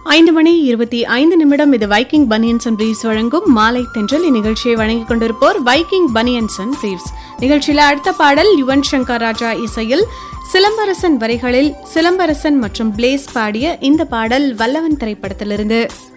5:25 இது Viking banians and briefs வழங்கும் மாலை தென்றல். இந்நிகழ்ச்சியை வழங்கிக் கொண்டிருப்போர் வைக்கிங் பனியன்ஸ் அண்ட் பிரீவ்ஸ். நிகழ்ச்சியில அடுத்த பாடல் யுவன் சங்கர் ராஜா இசையில் சிலம்பரசன் வரிகளில் சிலம்பரசன் மற்றும் பிளேஸ் பாடிய இந்த பாடல் வல்லவன் திரைப்படத்திலிருந்து.